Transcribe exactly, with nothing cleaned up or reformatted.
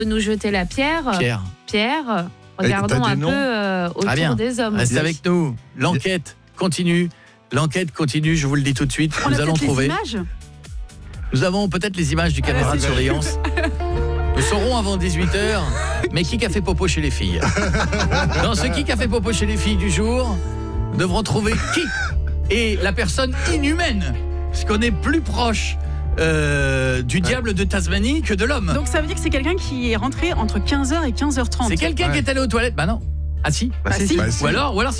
de nous jeter la pierre. Pierre. Pierre, regardons un peu euh, autour ah bien. des hommes. Restez avec nous. L'enquête continue. L'enquête continue, je vous le dis tout de suite. On nous a allons peut-être trouver. les images. Nous avons peut-être les images du caméra de surveillance. Nous saurons avant dix-huit heures, mais qui a fait popo chez les filles. Dans ce qui a fait popo chez les filles du jour, nous devrons trouver qui est la personne inhumaine, parce qu'on est plus proche euh, du diable de Tasmanie que de l'homme. Donc ça veut dire que c'est quelqu'un qui est rentré entre quinze heures et quinze heures trente. C'est quelqu'un Ouais. qui est allé aux toilettes. Bah non. Ah si. Bah, si, si. bah, si. Ou alors, ou alors